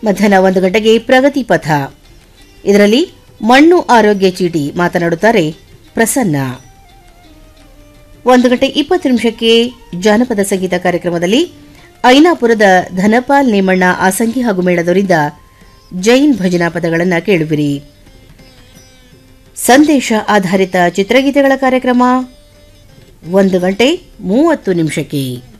ಮಧ್ಯಾಹ್ನ 1 ಗಂಟೆಗೆ ಪ್ರಗತಿ ಪಥ. ಇದರಲ್ಲಿ ಮಣ್ಣು ಆರೋಗ್ಯ ಚೀಟಿ ಮಾತನಾಡುತ್ತಾರೆ ಪ್ರಸನ್ನ. 1:20 ಜಾನಪದ ಸಂಗೀತ ಕಾರ್ಯಕ್ರಮದಲ್ಲಿ ಐನಾಪುರದ ಧನಪಾಲ್ ನೇಮಣ್ಣ ಆಸಂಗಿ ಹಾಗೂ ಮೇಳದವರಿಂದ ಜೈನ್ ಭಜನಾ ಪದಗಳನ್ನು ಕೇಳುವಿರಿ. ಸಂದೇಶ ಆಧಾರಿತ ಚಿತ್ರಗೀತೆಗಳ ಕಾರ್ಯಕ್ರಮ 1:30